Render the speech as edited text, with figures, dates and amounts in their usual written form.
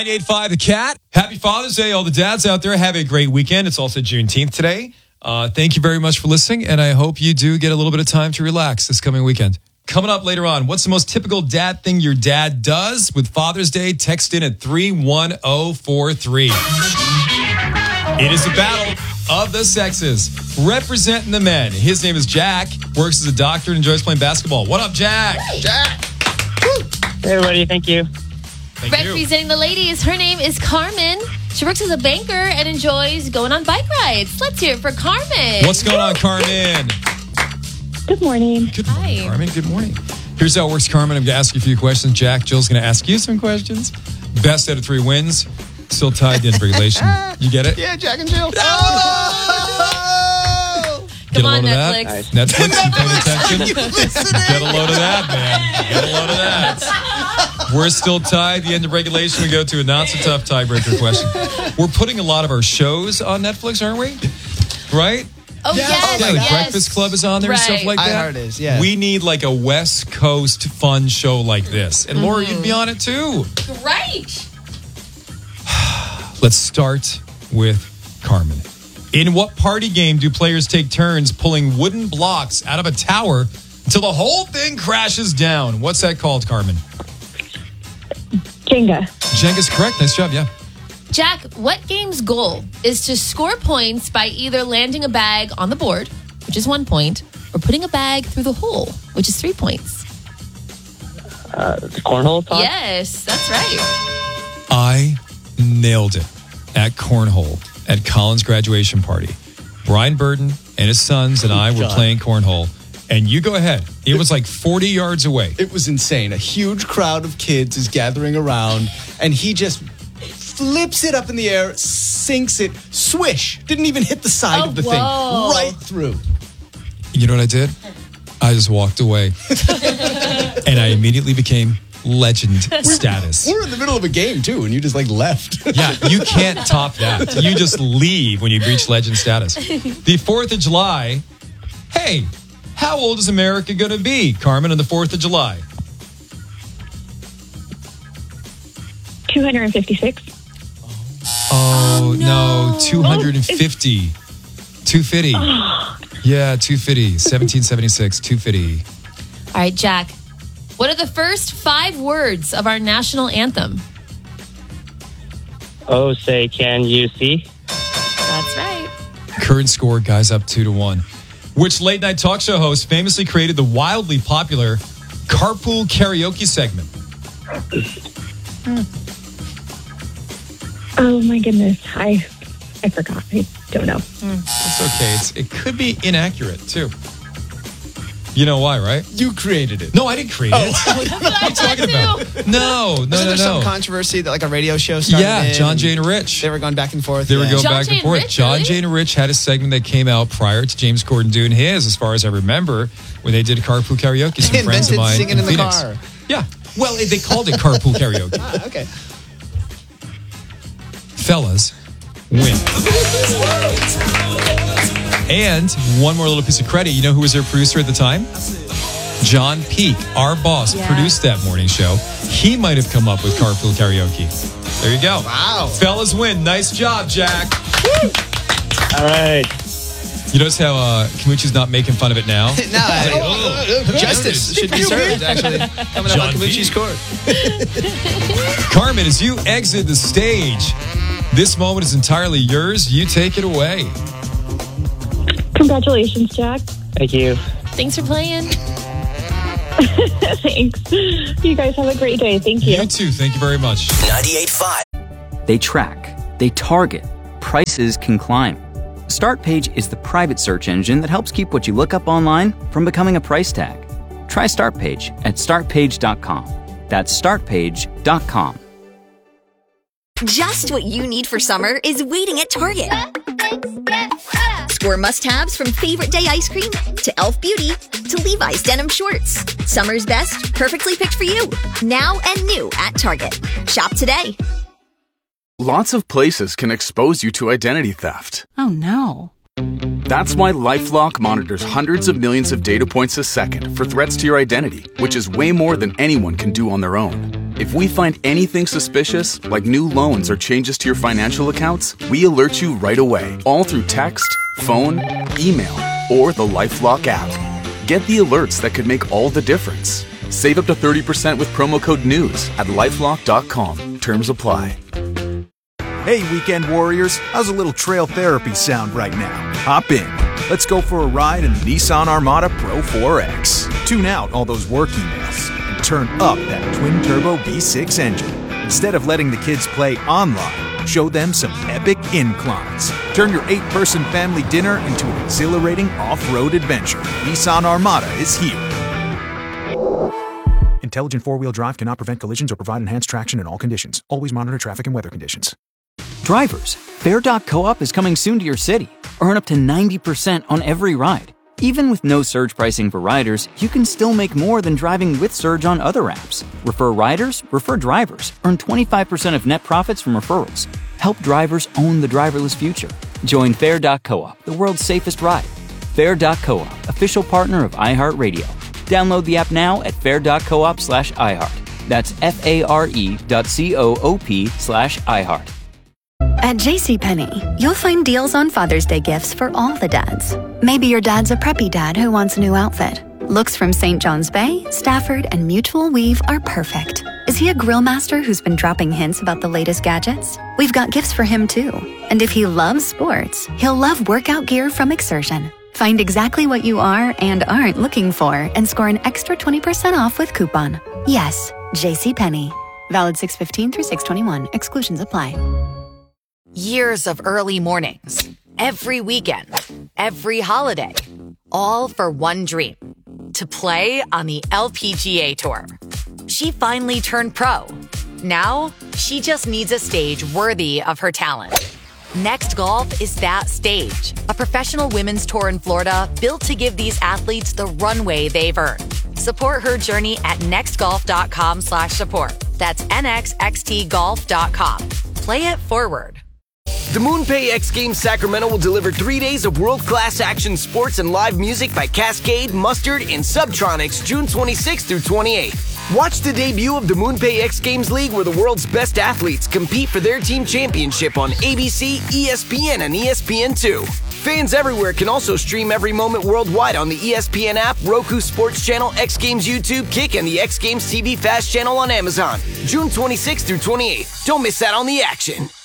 98.5 The Cat. Happy Father's Day, all the dads out there. Have a great weekend. It's also Juneteenth today. Thank you very much for listening, and I hope you do get a little bit of time to relax this coming weekend. Coming up later on, what's the most typical dad thing your dad does with Father's Day? Text in at 31043. It is the battle of the sexes. Representing the men. His name is Jack, works as a doctor and enjoys playing basketball. What up, Jack? Jack! Hey, everybody. Thank you. Representing the ladies, her name is Carmen. She works as a banker and enjoys going on bike rides. Let's hear it for Carmen. What's going on, Carmen? Good morning. Good morning, Hi. Carmen. Good morning. Here's how it works, Carmen. I'm going to ask you a few questions. Jack, Jill's going to ask you some questions. Best out of 3 wins. Still tied to regulation. You get it? Yeah, Jack and Jill. Come on, that? Netflix. Netflix, you paying attention? Get a load of that, man. Get a load of that. We're still tied. The end of regulation, we go to a not-so-tough tiebreaker question. We're putting a lot of our shows on Netflix, aren't we? Right? Oh, yes. Yeah, like yes. Breakfast Club is on there and stuff Right. like that. I heard it is, yeah. We need like a West Coast fun show like this. And Laura, you'd be on it too. Great. Let's start with Carmen. In what party game do players take turns pulling wooden blocks out of a tower until the whole thing crashes down? What's that called, Carmen? Jenga. Jenga's correct. Nice job, yeah. Jack, what game's goal is to score points by either landing a bag on the board, which is 1 point, or putting a bag through the hole, which is 3 points? The cornhole talk? Yes, that's right. I nailed it at Cornhole at Colin's graduation party. Brian Burton and his sons and I were playing Cornhole. And you go ahead. It was like 40 yards away. It was insane. A huge crowd of kids is gathering around, and he just flips it up in the air, sinks it, swish. Didn't even hit the side of the thing. whoa. Right through. You know what I did? I just walked away. And I immediately became legend status. We're in the middle of a game, too, and you just, left. Yeah, you can't top that. You just leave when you reach legend status. The 4th of July. Hey, how old is America going to be, Carmen, on the 4th of July? 256. Oh, no, 250. 250. Yeah, 250. 1776, 250. All right, Jack. What are the first 5 words of our national anthem? Oh, say, can you see? That's right. Current score, guys, up 2-1. Which late night talk show host famously created the wildly popular carpool karaoke segment? Oh my goodness. I forgot. I don't know. It's okay. It could be inaccurate, too. You know why, right? You created it. No, I didn't create it. What are you talking about? No. Wasn't there some controversy that a radio show started? Yeah, John Jay and Rich. They were going back and forth. They were going John back Jay and and forth. Rich, John really? Jay and Rich had a segment that came out prior to James Corden doing his, as far as I remember, when they did carpool karaoke. Some friends of Invented mine singing in the Phoenix. car. Yeah. Well, they called it carpool karaoke. Okay. Fellas, win. And one more little piece of credit. You know who was their producer at the time? John Peake, our boss, produced that morning show. He might have come up with carpool karaoke. There you go. Wow. Fellas win. Nice job, Jack. All right. You notice how Kamuchi's not making fun of it now? Justice should be served, actually. Coming up on Kamuchi's court. Carmen, as you exit the stage, this moment is entirely yours. You take it away. Congratulations, Jack. Thank you. Thanks for playing. Thanks. You guys have a great day. Thank you. You too. Thank you very much. 98.5. They track, they target, prices can climb. StartPage is the private search engine that helps keep what you look up online from becoming a price tag. Try StartPage at startpage.com. That's startpage.com. Just what you need for summer is waiting at Target. Score must-haves from Favorite Day ice cream to Elf Beauty to Levi's denim shorts. Summer's best, perfectly picked for you. Now and new at Target. Shop today. Lots of places can expose you to identity theft. Oh no. That's why LifeLock monitors hundreds of millions of data points a second for threats to your identity, which is way more than anyone can do on their own. If we find anything suspicious, like new loans or changes to your financial accounts, we alert you right away, all through text, phone, email, or the LifeLock app. Get the alerts that could make all the difference. Save up to 30% with promo code NEWS at LifeLock.com. Terms apply. Hey, weekend warriors, how's a little trail therapy sound right now? Hop in. Let's go for a ride in the Nissan Armada Pro 4X. Tune out all those work emails and turn up that twin-turbo V6 engine. Instead of letting the kids play online, show them some epic inclines. Turn your 8-person family dinner into an exhilarating off-road adventure. Nissan Armada is here. Intelligent four-wheel drive cannot prevent collisions or provide enhanced traction in all conditions. Always monitor traffic and weather conditions. Drivers, Fair.coop is coming soon to your city. Earn up to 90% on every ride. Even with no surge pricing for riders, you can still make more than driving with Surge on other apps. Refer riders, refer drivers. Earn 25% of net profits from referrals. Help drivers own the driverless future. Join Fair.coop, the world's safest ride. Fair.coop, official partner of iHeartRadio. Download the app now at fair.coop/iHeart. That's FARE.coop/iHeart. At JCPenney, you'll find deals on Father's Day gifts for all the dads. Maybe your dad's a preppy dad who wants a new outfit. Looks from St. John's Bay, Stafford, and Mutual Weave are perfect. Is he a grill master who's been dropping hints about the latest gadgets? We've got gifts for him too. And if he loves sports, he'll love workout gear from Exertion. Find exactly what you are and aren't looking for and score an extra 20% off with coupon. Yes, JCPenney. Valid 6/15 through 6/21. Exclusions apply. Years of early mornings, every weekend, every holiday, all for one dream, to play on the LPGA Tour. She finally turned pro. Now, she just needs a stage worthy of her talent. Next Golf is that stage, a professional women's tour in Florida built to give these athletes the runway they've earned. Support her journey at nextgolf.com/support. That's nxxtgolf.com. Play it forward. The MoonPay X Games Sacramento will deliver 3 days of world-class action sports and live music by Cascade, Mustard, and Subtronics June 26th through 28th. Watch the debut of the MoonPay X Games League where the world's best athletes compete for their team championship on ABC, ESPN, and ESPN2. Fans everywhere can also stream every moment worldwide on the ESPN app, Roku Sports Channel, X Games YouTube, Kick, and the X Games TV Fast channel on Amazon. June 26th through 28th. Don't miss out on the action.